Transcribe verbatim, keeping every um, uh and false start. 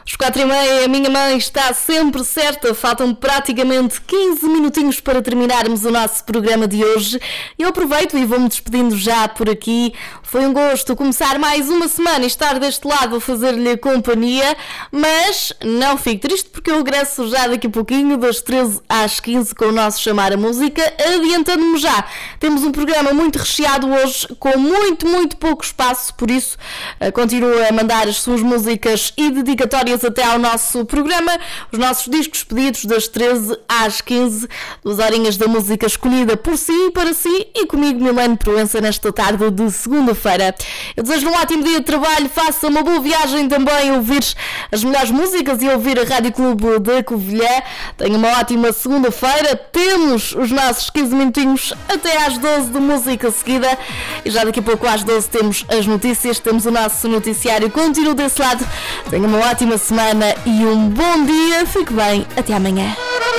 Às quatro e meia, a minha mãe está sempre certa. Faltam praticamente quinze minutinhos para terminarmos o nosso programa de hoje. Eu aproveito e vou-me despedindo já por aqui. Foi um gosto começar mais uma semana e estar deste lado a fazer-lhe companhia. Mas não fique triste porque eu regresso já daqui a pouquinho, das treze às quinze, com o nosso Chamar a Música. Adiantando-me já, temos um programa muito recheado hoje, com muito, muito pouco espaço. Por isso, continua a mandar as suas músicas e dedicatórias até ao nosso programa, os nossos discos pedidos das treze às quinze, duas horinhas da música escolhida por si e para si, e comigo, Milene Proença, nesta tarde de segunda-feira. Eu desejo um ótimo dia de trabalho, faça uma boa viagem também a ouvir as melhores músicas e a ouvir a Rádio Clube da Covilhã. Tenha uma ótima segunda-feira, temos os nossos quinze minutinhos até às doze de música seguida, e já daqui a pouco às doze temos as notícias, temos o nosso noticiário. Continuo desse lado, tenha uma ótima semana e um bom dia, fique bem, até amanhã.